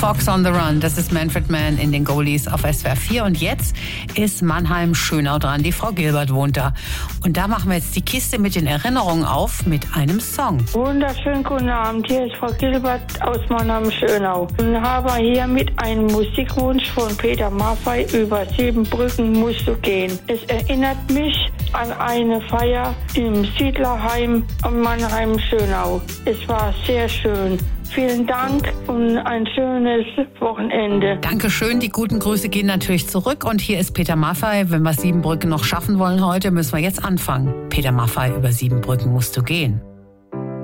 Fox on the Run, das ist Manfred Mann in den Goalies auf SWR 4. Und jetzt ist Mannheim-Schönau dran. Die Frau Gilbert wohnt da. Und da machen wir jetzt die Kiste mit den Erinnerungen auf mit einem Song. Wunderschönen guten Abend. Hier ist Frau Gilbert aus Mannheim-Schönau. Und habe hier mit einem Musikwunsch von Peter Maffay über 7 Brücken musst du gehen. Es erinnert mich an eine Feier im Siedlerheim am Mannheim-Schönau. Es war sehr schön. Vielen Dank und ein schönes Wochenende. Dankeschön, die guten Grüße gehen natürlich zurück. Und hier ist Peter Maffay. Wenn wir 7 Brücken noch schaffen wollen heute, müssen wir jetzt anfangen. Peter Maffay, über 7 Brücken musst du gehen.